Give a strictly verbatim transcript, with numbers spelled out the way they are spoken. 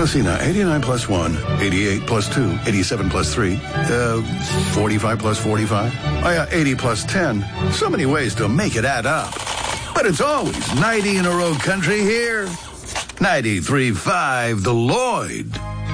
Let's see now. eighty-nine plus one, eighty-eight plus two, eighty-seven plus three, uh, forty-five plus forty-five. Oh, yeah, eighty plus ten. So many ways to make it add up. But it's always ninety in a row country here. ninety-three point five, The Lloyd.